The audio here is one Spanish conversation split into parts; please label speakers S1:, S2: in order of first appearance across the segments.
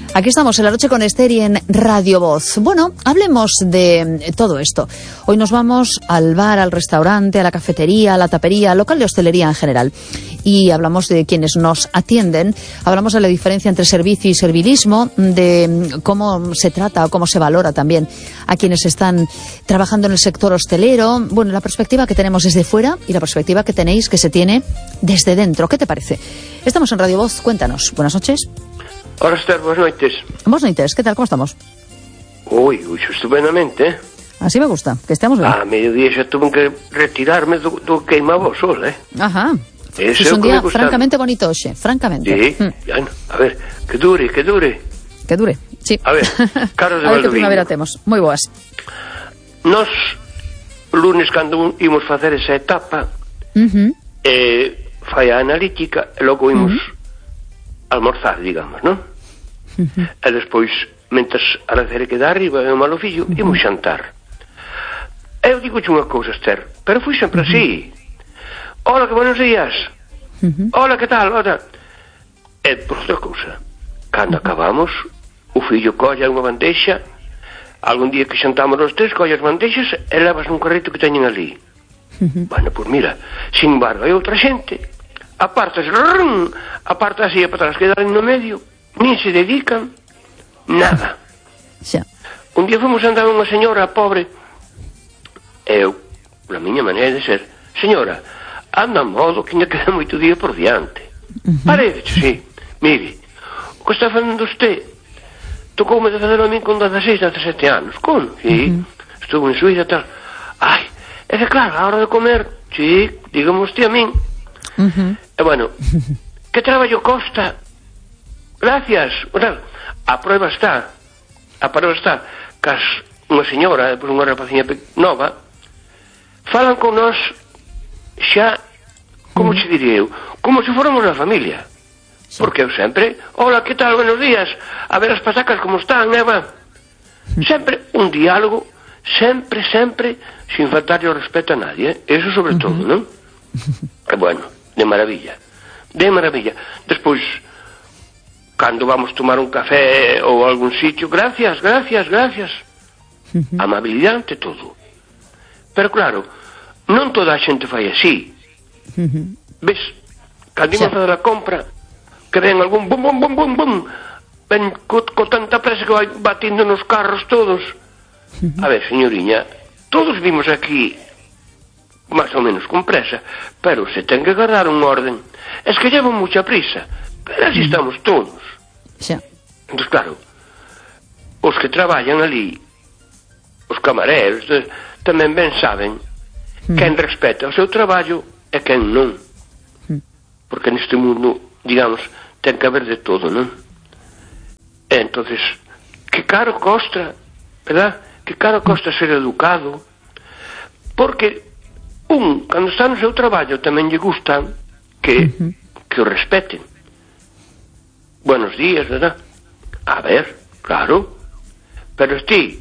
S1: Aquí estamos en La Noche con Esther y en Radio Voz. Bueno, hablemos de todo esto. Hoy nos vamos al bar, al restaurante, a la cafetería, a la tapería, al local de hostelería en general. Y hablamos de quienes nos atienden, hablamos de la diferencia entre servicio y servilismo, de cómo se trata o cómo se valora también a quienes están trabajando en el sector hostelero. Bueno, la perspectiva que tenemos desde fuera y la perspectiva que tenéis, que se tiene desde dentro. ¿Qué te parece? Estamos en Radio Voz, cuéntanos. Buenas noches.
S2: Hola, Esther, buenas noites.
S1: Buenas noites, ¿qué tal? ¿Cómo estamos?
S2: Ui, estupendamente,
S1: Así me gusta, que estemos ben.
S2: A mediodía xa tuve que retirarme do queimado sol,
S1: Ajá.
S2: Ese
S1: Es un día francamente bonito hoxe, francamente.
S2: Sí, bueno, a ver, que dure.
S1: Que dure, sí.
S2: A ver, Carlos de
S1: a ver que
S2: Valdoviño.
S1: primavera temos. Moi boas.
S2: Nos, lunes, cando imos facer esa etapa, fai a analítica, e logo imos almorzar, digamos, non? E despois, mentres a recere queda arriba e o malo fillo, imos xantar. Eu digo unha cousa, Esther, pero fui sempre así. Hola, que buenos días. Hola, que tal? Hola. E por outra cousa, cando acabamos, o fillo colla unha bandexa, algún día que xantamos os tres, colla as bandexas e levas nun carrito que teñen ali. Bueno, pois mira, sin embargo, hai outra xente, apartas así e para atrás, quedan no medio, nin se dedican nada.
S1: Xa.
S2: Un día fomos andar unha señora pobre, eu, na miña maneira de ser, señora, anda a modo que ainda queda moito día por diante. Parece, sí, mire, o que está facendo usted, tocoume de fazer a min con 16, 17 anos, con, sí, estuve en Suiza e tal. Ai, é que claro, a hora de comer, sí, dígame usted a min. E bueno, que traballo costa? Gracias. Bueno, a prueba está que unha señora, depois unha rapaciña nova, falan con nós xa, como se diría eu, como se fóramos a familia. Porque eu sempre, hola, que tal, buenos días, a ver as pasacas como están, Eva. Sempre un diálogo, sempre, sin faltarlle o respeto a nadie, eso sobre todo, non? E bueno, de maravilla. Despois, cando vamos tomar un café ou algún sitio, gracias. Amabilidade ante todo. Pero claro, non toda a xente fai así. Ves, cando imos a fazer a compra, que ven algún bum, ven co tanta presa que vai batindo nos carros todos. A ver, señoriña, todos vimos aquí máis ou menos con presa, pero se ten que guardar un orden. Es que llevan mucha prisa, pero así estamos todos.
S1: Xa.
S2: Entón, claro, os que traballan ali, os camareros, tamén ben saben quen respeta o seu traballo e quen non. Porque neste mundo, digamos, ten que haber de todo, non? E entonces, que caro costa, verdad? Que caro costa ser educado, porque cando está no seu traballo tamén lle gusta que o respeten. Buenos días, verdad? A ver, claro. Pero ti,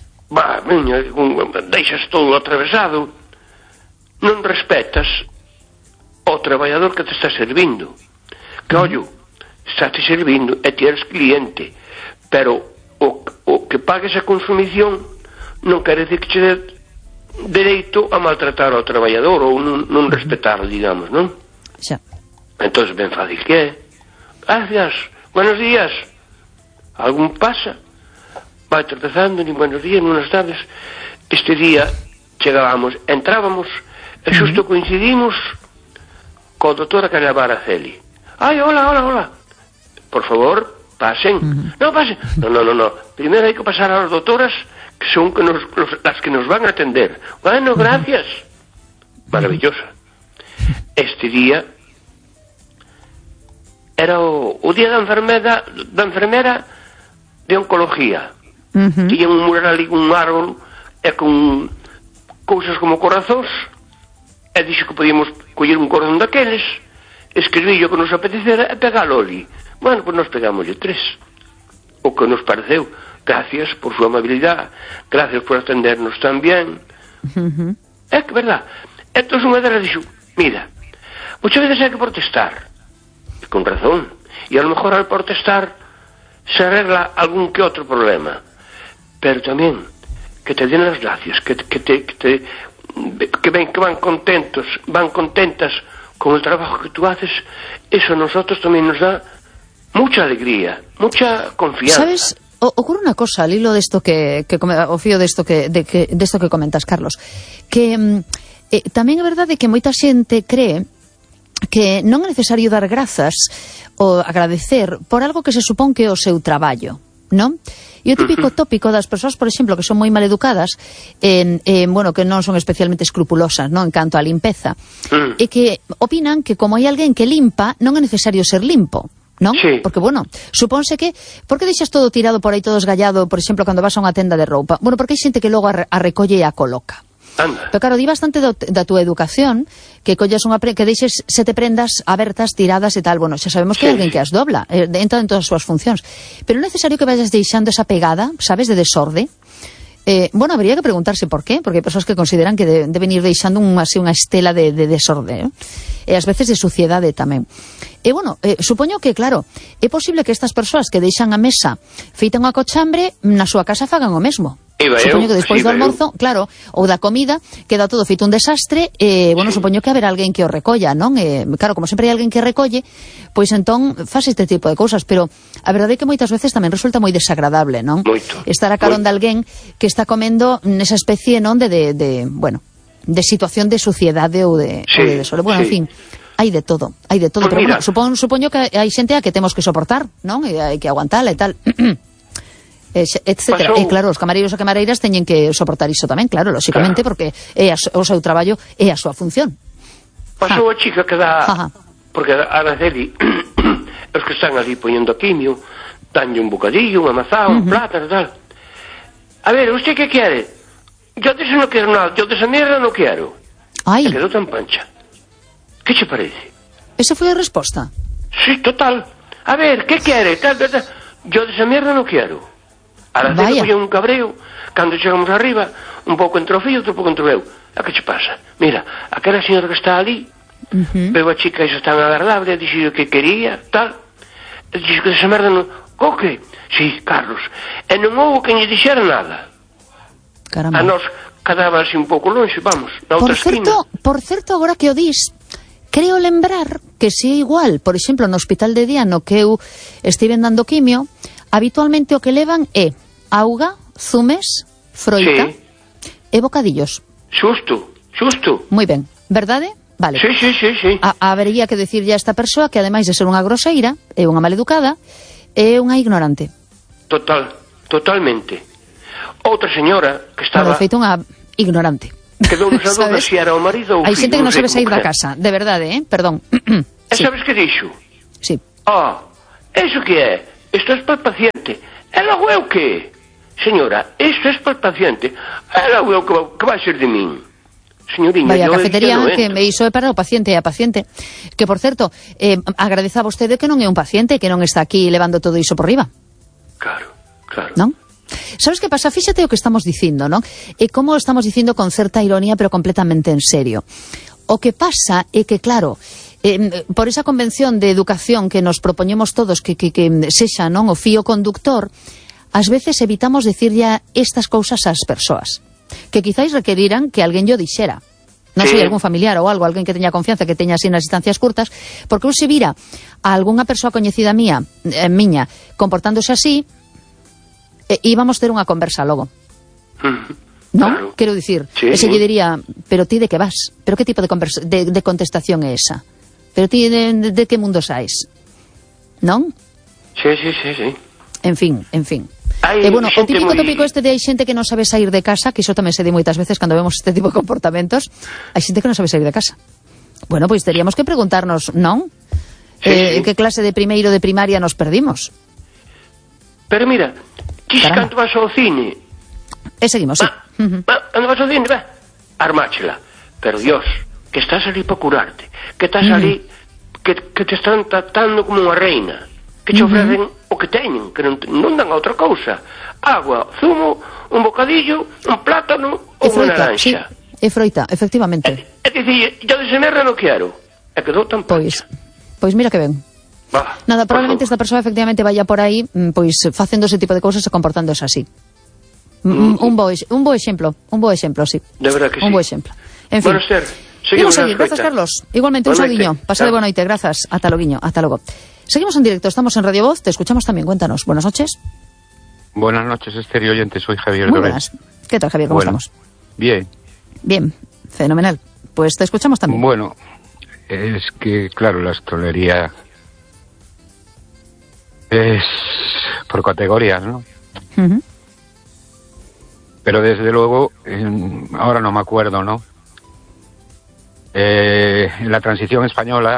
S2: deixas todo atravesado, non respetas o traballador que te está servindo. Que, ollo, está te servindo e ti eres cliente, pero o que pagues a consumición non quere decir que che dé dereito a maltratar ao traballador ou non respetar, digamos, non?
S1: Xa.
S2: Entón, ben fácil que é. Gracias, buenos días. Algún pasa, vai tropezando, nin buenos días, nin buenas tardes. Este día chegábamos, entrábamos e xusto coincidimos co doutora Calabar Araceli. Ai, hola. Por favor, pasen. Non, pasen. No. Primeiro hai que pasar ás doutoras que son las que nos van a atender. Bueno, gracias. Maravillosa. Este día era o día da enfermera de oncología. Tiñan un mural ali, un árbol e con cousas como corazóns, e dixo que podíamos coller un cordón daqueles, escribir o que nos apetecera e pegalo ali. Bueno, pois nos pegámoslle 3, o que nos pareceu. Gracias por súa amabilidade, gracias por atendernos tan bien. É que verdad. Entón unha delas dixo, mira, muchas veces hai que protestar, e con razón, e a lo mejor al protestar se arregla algún que outro problema, pero tamén que te den as gracias, que van contentas con el trabajo que tú haces. Eso a nosotros también nos da mucha alegría, mucha confianza.
S1: ¿Sabes? Ocurre una cosa al hilo de esto o fío de esto que comentas, Carlos, que tamén é verdade que moita xente cree que non é necesario dar grazas ou agradecer por algo que se supón que é o seu traballo, non? E o típico tópico das persoas, por exemplo, que son moi maleducadas, bueno, que non son especialmente escrupulosas, non, en canto á limpeza, e que opinan que como hai alguén que limpa, non é necesario ser limpo, non?
S2: Sí.
S1: Porque, bueno, supónse que... Por que deixas todo tirado por aí, todo esgallado, por exemplo, cando vas a unha tenda de roupa? Bueno, porque hai xente que logo a recolle e a coloca.
S2: Anda.
S1: Pero claro, di bastante da túa educación que collas que deixes 7 prendas abertas, tiradas e tal. Bueno, xa sabemos que hai alguén que as dobla, entra en todas as súas funcións. Pero é necesario que vayas deixando esa pegada, sabes, de desorde. Bueno, habría que preguntarse por qué, porque hai persoas que consideran que deben ir deixando unha estela de desorde, e ás veces de suciedade tamén. E bueno, supoño que, claro, é posible que estas persoas que deixan a mesa feita unha cochambre na súa casa fagan o mesmo. Supoño que despois do almorzo, claro, ou da comida, queda todo feito un desastre, bueno, supoño que haberá alguén que o recolla, non? Claro, como sempre hai alguén que recolle, pois entón faz este tipo de cousas, pero a verdade é que moitas veces tamén resulta moi desagradable, non?
S2: Moito.
S1: Estar a carón de alguén que está comendo nesa especie, non, bueno, de situación de suciedade ou de desorden. Bueno, en fin, hai de todo,
S2: pues
S1: pero bueno, supoño que hai xente a que temos que soportar, non? E hai que aguantala e tal. Etcétera. E claro, os camareiros e camareiras teñen que soportar iso tamén, claro, lóxicamente, porque é o seu traballo, é a súa función.
S2: Pasou a chica que dá, porque a Araceli, os que están ali poñendo quimio, danlle un bocadillo, unha mazá, un plátano, tal. A ver, ¿usted qué quiere? Yo de eso no quiero nada, yo de esa mierda no quiero.
S1: Ai.
S2: Se quedou tan pancha. ¿Qué te parece?
S1: Esa foi a resposta?
S2: Sí, total. A ver, ¿qué quiere? Yo de esa mierda no quiero. Araceli colle un cabreo, cando chegamos arriba, un pouco entre o fío, outro pouco entre o eu. A que che pasa? Mira, aquela señora que está ali, veo a chica esa tan agradable, dixo que quería, tal, dixo que esa merda non... O que? Sí, Carlos. E non houve que lle dixera nada.
S1: Caramba.
S2: A nos quedaba así un pouco longe, vamos, na outra esquina.
S1: Por certo, agora que o dis, creo lembrar que se é igual, por exemplo, no hospital de día no que eu estive dando quimio, habitualmente o que levan é auga, zumes, froita e bocadillos.
S2: Xusto.
S1: Moi ben, verdade? Vale.
S2: Sí.
S1: Habería que decirlle a esta persoa que ademais de ser unha groseira, é unha maleducada, é unha ignorante.
S2: Totalmente. Outra señora que estaba...
S1: De feito, unha ignorante.
S2: Quedou nos a dúda se era o marido ou o filho.
S1: Hai xente que non sabe sair da casa, de verdade, perdón.
S2: E sabes que dixo?
S1: Sí.
S2: Eso que é? Isto é para o paciente. E logo eu que? Señora, isto é para o paciente. E logo eu que vai ser de min? Señoriña,
S1: vai a cafetería que me iso é para o paciente e a paciente. Que, por certo, agradeza a vostede que non é un paciente, que non está aquí levando todo iso por riba.
S2: Claro.
S1: Non? Sabes que pasa? Fíxate o que estamos dicindo, non? E como estamos dicindo con certa ironía, pero completamente en serio. O que pasa é que, claro, por esa convención de educación que nos propoñemos todos que sexa, non, o fío conductor, ás veces evitamos decirlle estas cousas ás persoas que quizáis requeriran que alguén yo dixera, non sei, algún familiar ou algo, alguén que teña confianza, que teña así nas distancias curtas, porque eu se vira a algunha persoa coñecida miña comportándose así, íbamos ter unha conversa logo, non?
S2: Claro.
S1: Quero dicir, ese lle diría, pero ti de que vas? Pero que tipo de contestación é esa? Pero ti de que mundo saes? Non?
S2: Sí.
S1: En fin. Bueno, o típico tópico este de hai xente que non sabe sair de casa, que iso tamén se di moitas veces cando vemos este tipo de comportamentos, hai xente que non sabe sair de casa. Bueno, pois teríamos que preguntarnos, non? Que clase de primeiro de primaria nos perdimos?
S2: Pero mira, ti canto vas ao cine...
S1: E seguimos, sí.
S2: Cando vas ao cine, armáchela. Pero Dios, que estás ali para curarte, que estás ali, que te están tratando como unha reina, que te ofrecen o que teñen, que non dan a outra cousa. Agua, zumo, un bocadillo, un plátano ou unha naranja.
S1: E froita, efectivamente.
S2: É dicir, yo de ese merda non quero. E quedou tan pancha.
S1: Pois mira que ben. Nada, probablemente esta persoa efectivamente vaya por aí pois facendo ese tipo de cousas e comportándose así. Un bo exemplo, sí.
S2: De verdad que
S1: un bo exemplo. En fin.
S2: Bueno, Esther,
S1: seguimos seguir. Grazas, Carlos. Igualmente, un saudiño. Pasade boa noite, grazas. Ata loguiño, ata logo. Seguimos en directo, estamos en Radio Voz, te escuchamos también, cuéntanos. Buenas noches.
S3: Buenas noches, Esther y oyente, soy Javier
S1: Muy
S3: Doré.
S1: buenas. ¿Qué tal, Javier? ¿Cómo estamos?
S3: Bien.
S1: Bien, fenomenal. Pues te escuchamos también.
S3: Bueno, es que, claro, la hostelería es por categorías, ¿no?
S1: Uh-huh.
S3: Pero desde luego, ahora no me acuerdo, ¿no? En la transición española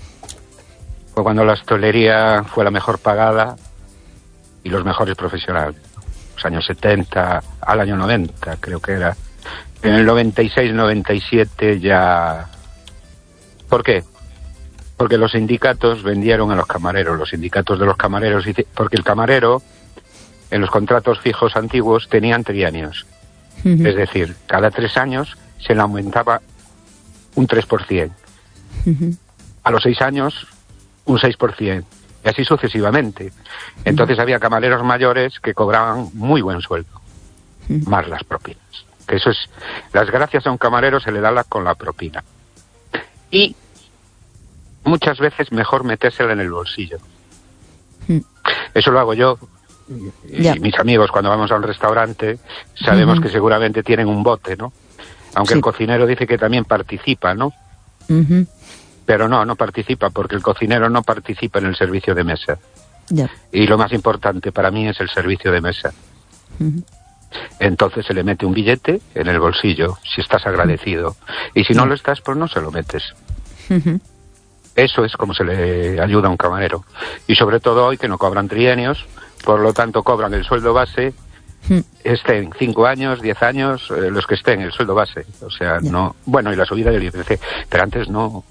S3: fue cuando la hostelería fue la mejor pagada y los mejores profesionales. Los años 70 al año 90, creo que era. En el 96-97 ya... ¿Por qué? Porque los sindicatos vendieron a los camareros, los sindicatos de los camareros, porque el camarero en los contratos fijos antiguos tenían trienios. Uh-huh. Es decir, cada 3 años se le aumentaba un 3%. Uh-huh. A los 6 años, un 6%. Y así sucesivamente. Entonces había camareros mayores que cobraban muy buen sueldo. Uh-huh. Más las propinas. Que eso es... Las gracias a un camarero se le da con la propina. Y muchas veces mejor metérsela en el bolsillo. Uh-huh. Eso lo hago yo. Y mis amigos, cuando vamos a un restaurante, sabemos que seguramente tienen un bote, ¿no? Aunque el cocinero dice que también participa, ¿no? Uh-huh. Pero no participa, porque el cocinero no participa en el servicio de mesa. Y lo más importante para mí es el servicio de mesa. Uh-huh. Entonces se le mete un billete en el bolsillo, si estás agradecido. Y si no lo estás, pues no se lo metes. Uh-huh. Eso es como se le ayuda a un camarero. Y sobre todo hoy, que no cobran trienios, por lo tanto cobran el sueldo base, estén 5 años, 10 años, los que estén, el sueldo base. O sea, no... Bueno, y la subida del IPC. Pero antes no.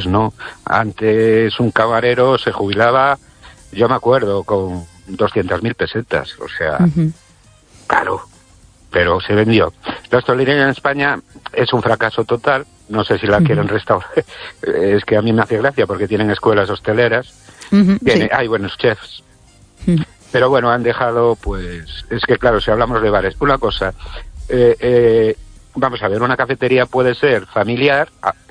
S3: Antes un camarero se jubilaba, yo me acuerdo, con 200.000 pesetas. O sea, claro, pero se vendió. La hostelería en España es un fracaso total. No sé si la quieren restaurar. Es que a mí me hace gracia porque tienen escuelas hosteleras. Hay buenos chefs. Pero bueno, han dejado, pues... Es que claro, si hablamos de bares, una cosa... vamos a ver, una cafetería puede ser familiar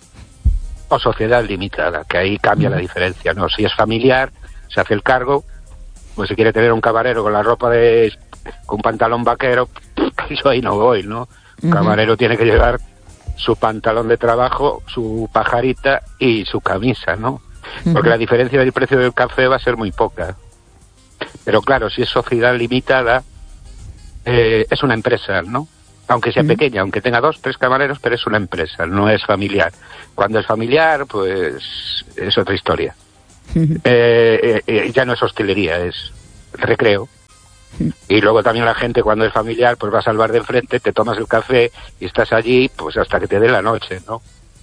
S3: o sociedad limitada, que ahí cambia la diferencia, ¿no? Si es familiar, se hace el cargo, pues si quiere tener un camarero con la ropa con un pantalón vaquero, yo ahí no voy, ¿no? Un camarero tiene que llevar su pantalón de trabajo, su pajarita y su camisa, ¿no? Porque la diferencia del precio del café va a ser muy poca. Pero claro, si es sociedad limitada, es una empresa, ¿no? Aunque sea pequeña, aunque tenga 2, 3 camareros, pero es una empresa, no es familiar. Cuando es familiar, pues es otra historia. Ya no es hostelería, es recreo. Y luego también la gente, cuando es familiar, pues vas al bar de enfrente, te tomas el café y estás allí pues hasta que te dé la noche, ¿no?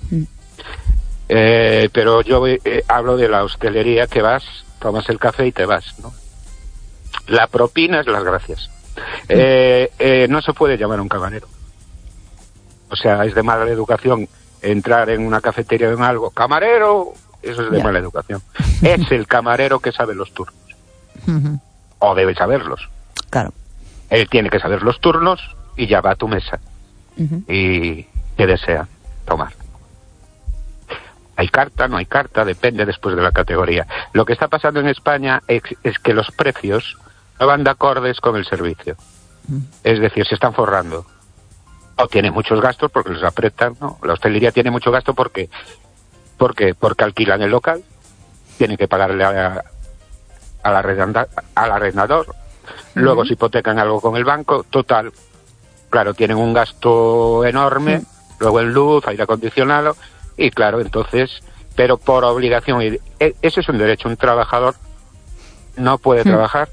S3: Pero yo hablo de la hostelería, que vas, tomas el café y te vas, ¿no? La propina es las gracias. No se puede llamar a un camarero. O sea, es de mala educación entrar en una cafetería o en algo. ¡Camarero! Eso es de mala educación. Es el camarero que sabe los turnos. O debe saberlos.
S1: Claro.
S3: Él tiene que saber los turnos y ya va a tu mesa. Y ¿qué desea tomar? ¿Hay carta? ¿No hay carta? Depende después de la categoría. Lo que está pasando en España es que los precios no van de acordes con el servicio. Es decir, se están forrando. O tienen muchos gastos porque los apretan, ¿no? La hostelería tiene mucho gasto porque alquilan el local, tienen que pagarle al arrendador, luego se hipotecan algo con el banco, total, claro, tienen un gasto enorme, luego en luz, aire acondicionado, y claro, entonces, pero por obligación, ese es un derecho, un trabajador no puede trabajar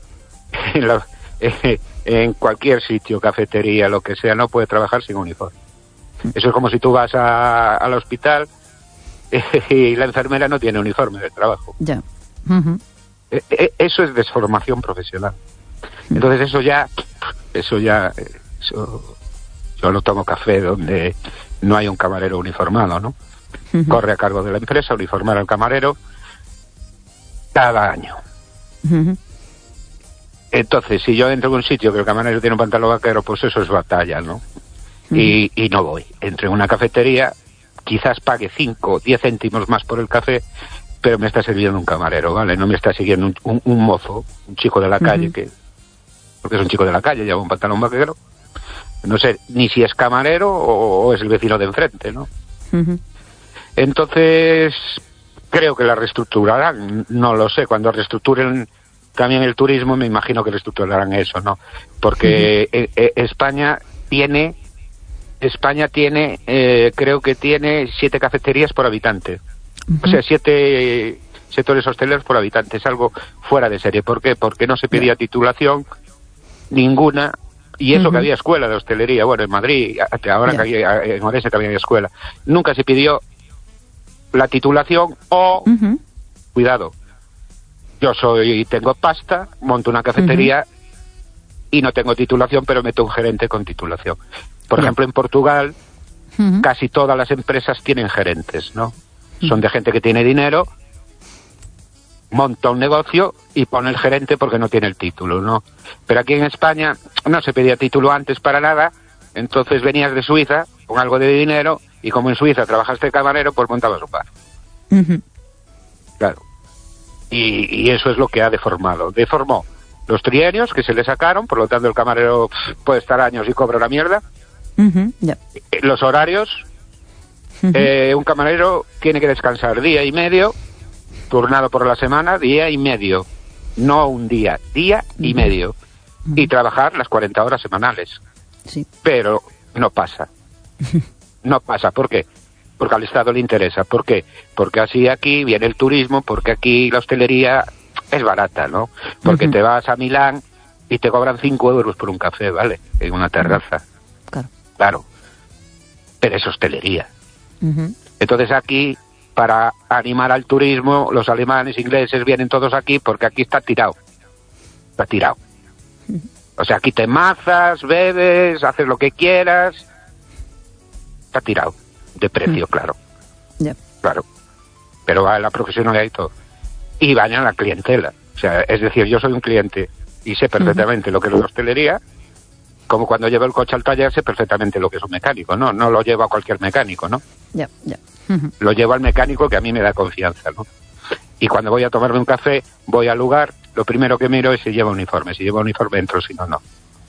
S3: en cualquier sitio, cafetería, lo que sea, no puede trabajar sin uniforme. Eso es como si tú vas al hospital y la enfermera no tiene uniforme de trabajo.
S1: Ya.
S3: Eso es desformación profesional. Entonces eso yo no tomo café donde no hay un camarero uniformado, ¿no? Corre a cargo de la empresa uniformar al camarero. cada año. Entonces, si yo entro en un sitio que el camarero tiene un pantalón vaquero, pues eso es batalla, ¿no? Y no voy. Entro en una cafetería, quizás pague 5 o 10 céntimos más por el café, pero me está sirviendo un camarero, ¿vale? No me está siguiendo un mozo, un chico de la calle, porque es un chico de la calle, lleva un pantalón vaquero. No sé ni si es camarero o es el vecino de enfrente, ¿no? Entonces, creo que la reestructurarán, no lo sé. Cuando reestructuren también el turismo, me imagino que reestructurarán eso, ¿no? Porque España tiene, creo que tiene 7 cafeterías por habitante. O sea, 7 sectores hosteleros por habitante. Es algo fuera de serie. ¿Por qué? Porque no se pedía titulación ninguna. Y eso que había escuela de hostelería. Bueno, en Madrid, ahora que en Orense también hay escuela. Nunca se pidió la titulación o... Cuidado. Yo tengo pasta, monto una cafetería y no tengo titulación, pero meto un gerente con titulación. Por ejemplo, en Portugal, casi todas las empresas tienen gerentes, ¿no? Son de gente que tiene dinero, monta un negocio y pone el gerente porque no tiene el título, ¿no? Pero aquí en España no se pedía título antes para nada, entonces venías de Suiza con algo de dinero y como en Suiza trabajaste de camarero, pues montabas un bar. Claro. Y eso es lo que ha deformado. Deformó los trienios que se le sacaron, por lo tanto el camarero puede estar años y cobra una mierda. Los horarios, un camarero tiene que descansar día y medio, turnado por la semana, día y medio, no un día y medio, y trabajar las 40 horas semanales. Pero no pasa. No pasa. ¿Por qué? Porque al Estado le interesa. ¿Por qué? Porque así aquí viene el turismo, porque aquí la hostelería es barata, ¿no? Porque te vas a Milán y te cobran 5 euros por un café, ¿vale? En una terraza. Claro. Pero es hostelería. Entonces aquí, para animar al turismo, los alemanes, ingleses, vienen todos aquí porque aquí está tirado. Está tirado. O sea, aquí te mazas, bebes, haces lo que quieras. Está tirado. De precio, claro. Claro. Pero va en la profesionalidad y todo. Y bañan la clientela. O sea, es decir, yo soy un cliente y sé perfectamente lo que es la hostelería, como cuando llevo el coche al taller sé perfectamente lo que es un mecánico, ¿no? No lo llevo a cualquier mecánico, ¿no? Lo llevo al mecánico que a mí me da confianza, ¿no? Y cuando voy a tomarme un café, voy al lugar, lo primero que miro es si lleva uniforme. Si lleva uniforme entro, si no, no.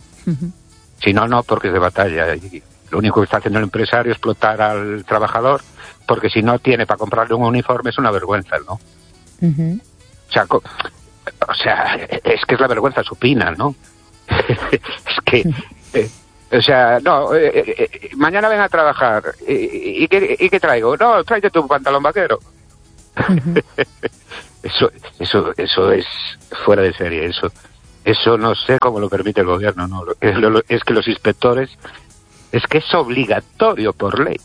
S3: Si no, no, porque es de batalla. Y lo único que está haciendo el empresario es explotar al trabajador, porque si no tiene para comprarle un uniforme es una vergüenza, ¿no? O sea, es que es la vergüenza supina, ¿no? Es que... o sea, no, mañana ven a trabajar. ¿Y qué traigo? No, tráete tu pantalón vaquero. Eso es fuera de serie. Eso no sé cómo lo permite el gobierno, ¿no? Es que los inspectores... Es que es obligatorio por ley.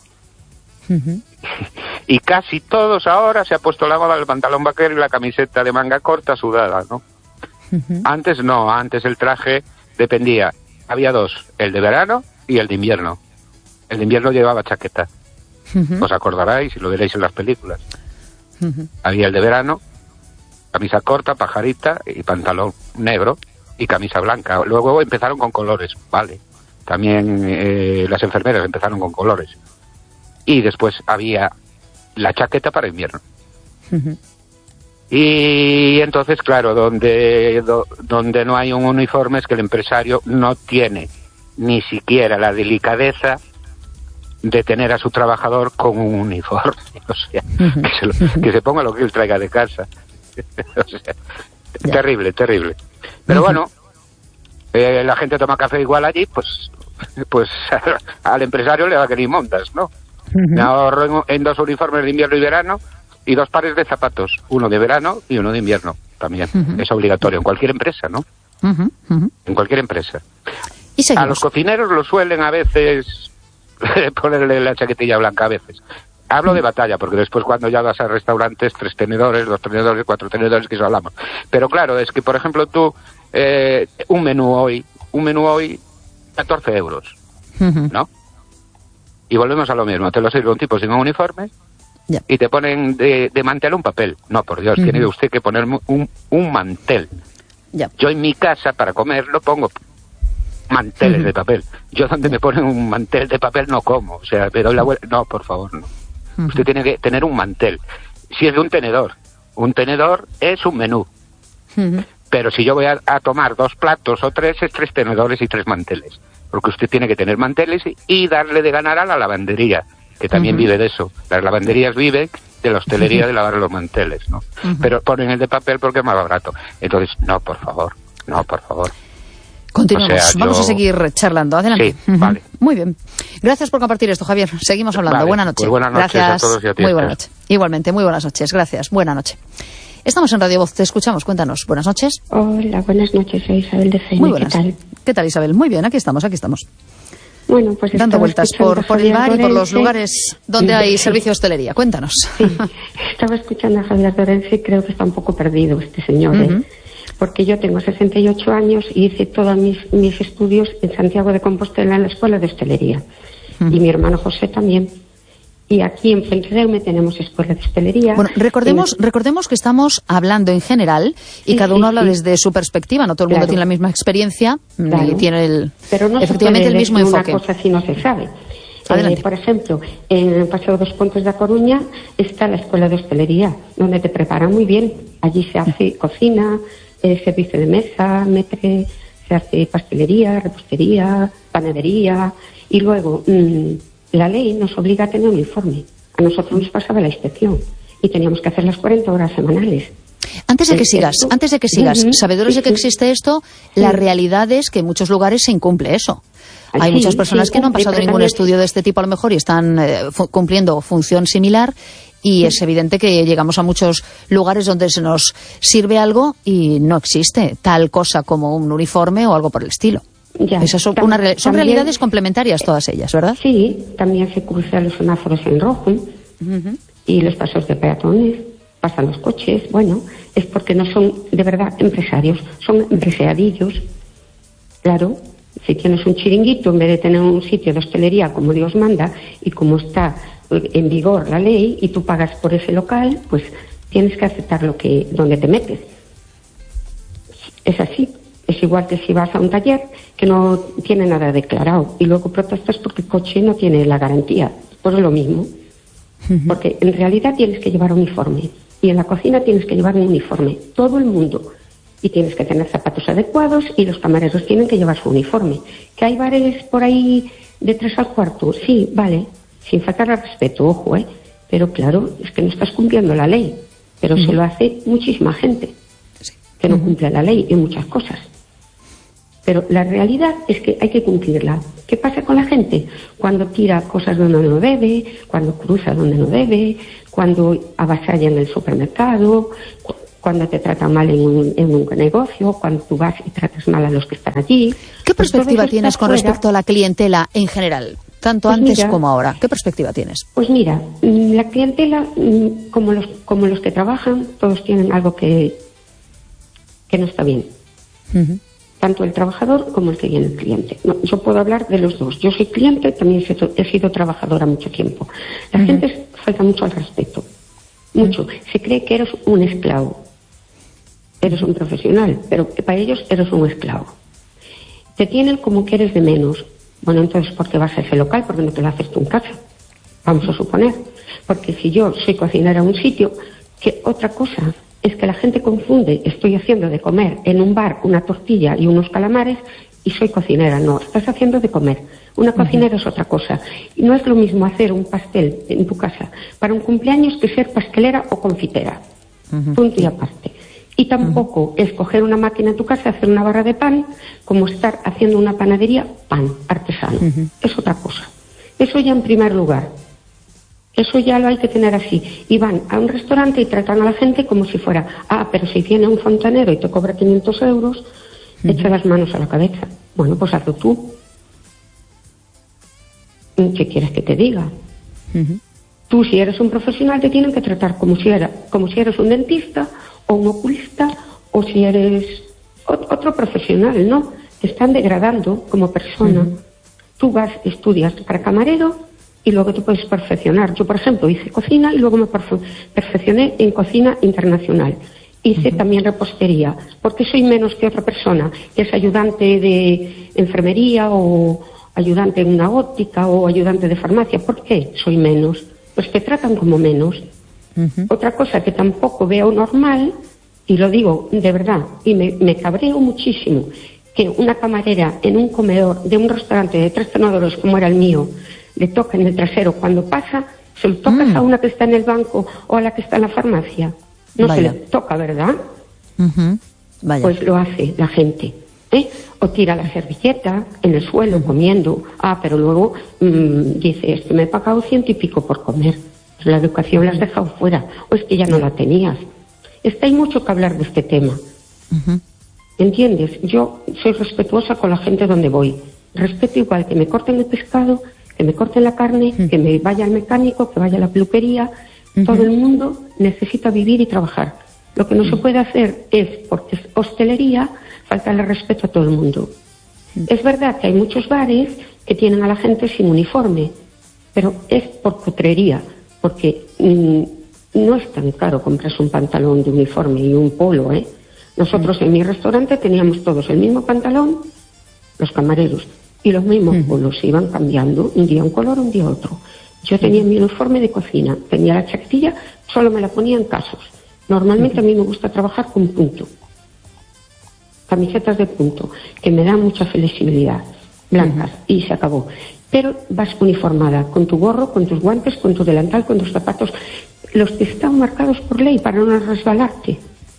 S3: Y casi todos ahora se ha puesto la moda del pantalón vaquero y la camiseta de manga corta sudada, ¿no? Antes no, antes el traje dependía. Había 2, el de verano y el de invierno. El de invierno llevaba chaqueta. Os acordaréis y lo veréis en las películas. Había el de verano, camisa corta, pajarita y pantalón negro y camisa blanca. Luego empezaron con colores, vale. También las enfermeras empezaron con colores. Y después había la chaqueta para invierno. Y entonces, claro, donde no hay un uniforme es que el empresario no tiene ni siquiera la delicadeza de tener a su trabajador con un uniforme. O sea, que se ponga lo que él traiga de casa. O sea, terrible. Pero bueno, la gente toma café igual allí, pues al empresario le va a querer montas, ¿no? Me ahorro en 2 uniformes de invierno y verano y 2 pares de zapatos, uno de verano y uno de invierno también. Es obligatorio en cualquier empresa, ¿no? En cualquier empresa. A los cocineros lo suelen a veces ponerle la chaquetilla blanca a veces. Hablo de batalla, porque después cuando ya vas a restaurantes, 3 tenedores, 2 tenedores, 4 tenedores, que eso hablamos. Pero claro, es que por ejemplo tú, un menú hoy, 14 euros, ¿no? Y volvemos a lo mismo, te lo sirve un tipo sin un uniforme y te ponen de mantel un papel. No, por Dios, tiene usted que ponerme un mantel. Yo en mi casa, para comer, lo pongo manteles de papel. Yo donde me ponen un mantel de papel no como. O sea, me doy la vuelta. No, por favor, no. Usted tiene que tener un mantel. Si es de un tenedor es un menú. Pero si yo voy a tomar 2 platos o 3, es 3 tenedores y 3 manteles. Porque usted tiene que tener manteles y darle de ganar a la lavandería, que también vive de eso. Las lavanderías viven de la hostelería de lavar los manteles, ¿no? Pero ponen el de papel porque es más barato. Entonces, no, por favor.
S1: Continuamos, vamos a seguir charlando. Adelante.
S3: Sí, vale.
S1: Muy bien. Gracias por compartir esto, Javier. Seguimos hablando.
S3: Vale,
S1: buena noche.
S3: Pues buenas noches
S1: gracias.
S3: a todos y a ti.
S1: Muy buena noche. Igualmente, muy buenas noches. Gracias. Buena noche. Estamos en Radio Voz, te escuchamos. Cuéntanos. Buenas noches.
S4: Hola, buenas noches. Soy Isabel de Cena.
S1: Muy buenas.
S4: ¿Qué tal?
S1: ¿Qué tal, Isabel? Muy bien, aquí estamos.
S4: Bueno, pues
S1: dando vueltas por el bar y por los lugares donde hay servicio de hostelería. Cuéntanos.
S4: Sí, estaba escuchando a Javier Lorenzo y creo que está un poco perdido este señor, porque yo tengo 68 años y hice todos mis estudios en Santiago de Compostela en la Escuela de Hostelería. Y mi hermano José también. Y aquí en Fuenterrabía tenemos Escuela de Hostelería.
S1: Bueno, recordemos que estamos hablando en general y cada uno habla desde su perspectiva. No todo el mundo tiene la misma experiencia ni tiene
S4: pero no
S1: efectivamente el mismo enfoque.
S4: Una cosa si no se sabe.
S1: Por
S4: ejemplo, en el Paseo dos Pontes de Coruña está la Escuela de Hostelería, donde te preparan muy bien. Allí se hace cocina, servicio de mesa, metre, se hace pastelería, repostería, panadería y luego la ley nos obliga a tener un informe. A nosotros nos pasaba la inspección y teníamos que hacer las 40 horas semanales.
S1: Antes de que sigas, sabedores de que existe esto, la realidad es que en muchos lugares se incumple eso. Hay muchas personas que no han pasado ningún estudio de este tipo a lo mejor y están cumpliendo función similar y es evidente que llegamos a muchos lugares donde se nos sirve algo y no existe tal cosa como un uniforme o algo por el estilo. Esas son realidades complementarias todas ellas, ¿verdad?
S4: Sí, también se cruzan los semáforos en rojo y los pasos de peatones, pasan los coches. Bueno, es porque no son de verdad empresarios, son empresariadillos. Claro, si tienes un chiringuito en vez de tener un sitio de hostelería como Dios manda y como está en vigor la ley y tú pagas por ese local, pues tienes que aceptar donde te metes. Es así. Es igual que si vas a un taller que no tiene nada declarado y luego protestas porque el coche no tiene la garantía. Pues es lo mismo. Porque en realidad tienes que llevar uniforme. Y en la cocina tienes que llevar un uniforme. Todo el mundo. Y tienes que tener zapatos adecuados y los camareros tienen que llevar su uniforme. ¿Que hay bares por ahí de 3 al cuarto? Sí, vale. Sin faltar al respeto, ojo, ¿eh? Pero claro, es que no estás cumpliendo la ley. Pero se lo hace muchísima gente que no cumple la ley en muchas cosas. Pero la realidad es que hay que cumplirla. ¿Qué pasa con la gente? Cuando tira cosas donde no debe, cuando cruza donde no debe, cuando avasalla en el supermercado, cuando te tratan mal en un negocio, cuando tú vas y tratas mal a los que están allí.
S1: ¿Qué perspectiva tienes con respecto a la clientela en general? Tanto pues antes como ahora. ¿Qué perspectiva tienes?
S4: Pues mira, la clientela, como los que trabajan, todos tienen algo que no está bien. Tanto el trabajador como el que viene el cliente. No, yo puedo hablar de los dos. Yo soy cliente, también he sido trabajadora mucho tiempo. La gente falta mucho al respeto. Mucho. Se cree que eres un esclavo. Eres un profesional, pero para ellos eres un esclavo. Te tienen como que eres de menos. Bueno, entonces, ¿por qué vas a ese local? ¿Por qué no te lo haces tú en casa? Vamos a suponer. Porque si yo soy cocinera en un sitio, que otra cosa es que la gente confunde, estoy haciendo de comer en un bar una tortilla y unos calamares y soy cocinera. No, estás haciendo de comer. Una cocinera es otra cosa. Y no es lo mismo hacer un pastel en tu casa para un cumpleaños que ser pastelera o confitera. Punto y aparte. Y tampoco es coger una máquina en tu casa, hacer una barra de pan, como estar haciendo una panadería, pan artesano. Es otra cosa. Eso ya en primer lugar. Eso ya lo hay que tener así. Y van a un restaurante y tratan a la gente como si fuera, pero si viene un fontanero y te cobra 500 euros, echa las manos a la cabeza. Bueno, pues hazlo tú. ¿Qué quieres que te diga? Tú, si eres un profesional, te tienen que tratar como si eres un dentista o un oculista o si eres otro profesional, ¿no? Te están degradando como persona. Tú vas, estudias para camarero y luego te puedes perfeccionar. Yo, por ejemplo, hice cocina y luego me perfeccioné en cocina internacional. Hice también repostería, porque soy menos que otra persona que es ayudante de enfermería o ayudante en una óptica o ayudante de farmacia. ¿Por qué soy menos? Pues te tratan como menos. Otra cosa que tampoco veo normal, y lo digo de verdad, y me cabreo muchísimo, que una camarera en un comedor de un restaurante de 3 tenedores como era el mío, le toca en el trasero cuando pasa, se lo tocas a una que está en el banco o a la que está en la farmacia. No se le toca, ¿verdad?
S1: Vaya.
S4: Pues lo hace la gente, o tira la servilleta en el suelo comiendo. Pero luego dice, es que me he pagado 100 y pico por comer. Pues la educación la has dejado fuera, o es que ya no la tenías. Hay mucho que hablar de este tema. ¿Entiendes? Yo soy respetuosa con la gente donde voy. Respeto igual que me corten el pescado, que me corten la carne, que me vaya al mecánico, que vaya a la peluquería. Todo el mundo necesita vivir y trabajar. Lo que no se puede hacer es, porque es hostelería, faltarle respeto a todo el mundo. Es verdad que hay muchos bares que tienen a la gente sin uniforme, pero es por cutrería, porque no es tan caro comprarse un pantalón de uniforme y un polo, Nosotros en mi restaurante teníamos todos el mismo pantalón, los camareros, y los mismos polos se iban cambiando, un día un color, un día otro. Yo tenía mi uniforme de cocina, tenía la chaquetilla, solo me la ponía en casos. Normalmente a mí me gusta trabajar con punto, camisetas de punto, que me dan mucha flexibilidad, blancas, y se acabó. Pero vas uniformada, con tu gorro, con tus guantes, con tu delantal, con tus zapatos, los que están marcados por ley para no resbalarte.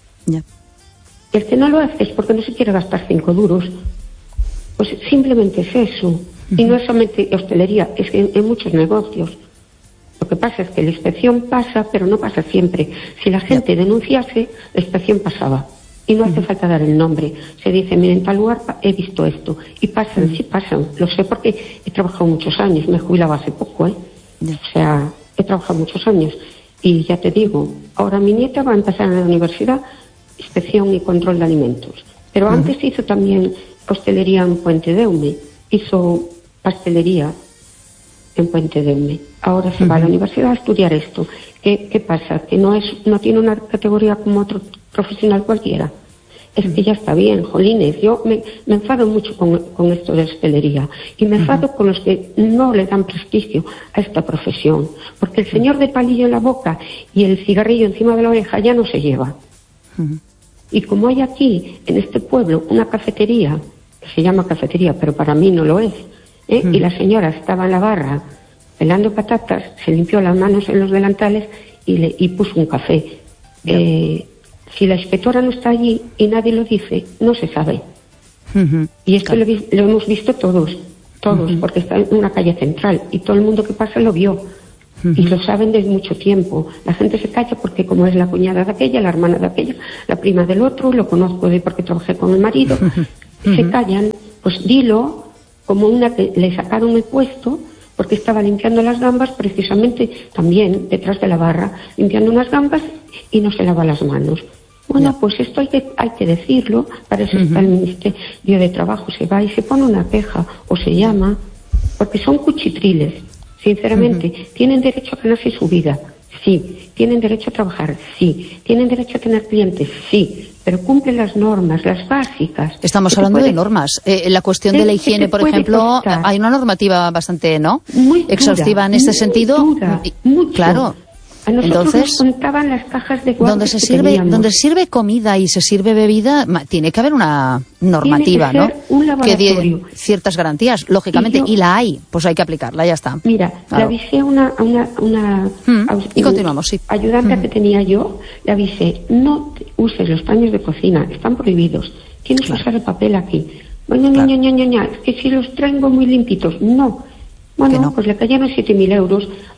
S4: El que no lo hace es porque no se quiere gastar 5 duros, pues simplemente es eso. Y no es solamente hostelería, es que en muchos negocios. Lo que pasa es que la inspección pasa, pero no pasa siempre. Si la gente denunciase, la inspección pasaba. Y no hace falta dar el nombre. Se dice, miren, en tal lugar he visto esto. Y pasan, sí pasan. Lo sé porque he trabajado muchos años. Me jubilaba hace poco, O sea, he trabajado muchos años. Y ya te digo, ahora mi nieta va a empezar en la universidad inspección y control de alimentos. Pero antes hizo también hostelería en Puente de Eume. Hizo pastelería en Puente de Eume. Ahora se va a la universidad a estudiar esto. ¿Qué pasa? Que no tiene una categoría como otro profesional cualquiera. Es que ya está bien, jolines. Yo me enfado mucho con esto de hostelería. Y me enfado con los que no le dan prestigio a esta profesión. Porque el señor de palillo en la boca y el cigarrillo encima de la oreja ya no se lleva. Y como hay aquí, en este pueblo, una cafetería, que se llama cafetería, pero para mí no lo es, y la señora estaba en la barra pelando patatas, se limpió las manos en los delantales y puso un café. Si la inspectora no está allí y nadie lo dice, no se sabe. Y esto lo hemos visto todos, porque está en una calle central y todo el mundo que pasa lo vio. Y lo saben desde mucho tiempo. La gente se calla porque como es la cuñada de aquella, la hermana de aquella, la prima del otro, lo conozco porque trabajé con el marido, se callan, pues dilo, como una que le sacaron el puesto porque estaba limpiando las gambas precisamente también detrás de la barra, limpiando unas gambas y no se lava las manos. Bueno, pues esto hay que decirlo, para eso está el Ministerio de Trabajo, se va y se pone una queja o se llama, porque son cuchitriles. Sinceramente, ¿tienen derecho a ganarse su vida? Sí. ¿Tienen derecho a trabajar? Sí. ¿Tienen derecho a tener clientes? Sí. Pero cumplen las normas, las básicas.
S1: Estamos hablando de normas. La cuestión de la higiene, por ejemplo, hay una normativa bastante,
S4: muy
S1: exhaustiva en este sentido.
S4: Mucho.
S1: Claro.
S4: A nosotros
S1: Entonces,
S4: nos contaban las cajas de guantes
S1: donde se sirve comida y se sirve bebida, tiene que haber una normativa,
S4: tiene que ser un laboratorio.
S1: Que dé ciertas garantías, lógicamente, y la hay, pues hay que aplicarla, ya está.
S4: Mira, le avisé a una
S1: y continuamos, sí.
S4: Ayudante que tenía yo, le avisé, no uses los paños de cocina, están prohibidos, tienes que usar el papel aquí. Bueno, es que si los traigo muy limpitos, no. Bueno, pues le cayeron 7.000 euros.